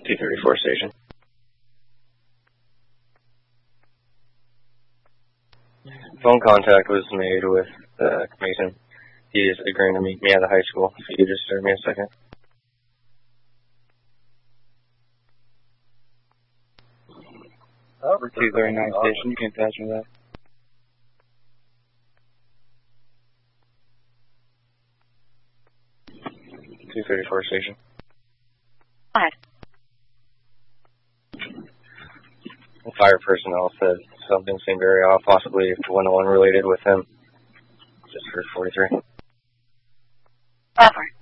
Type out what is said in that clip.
234 station. Phone contact was made with Mason. He is agreeing to meet me at the high school. If you could just serve me a second. Over 239 station, you can pass me that. .234 station. Go ahead. The fire personnel said something seemed very off, possibly one-on-one related with him. Just for 43. Over.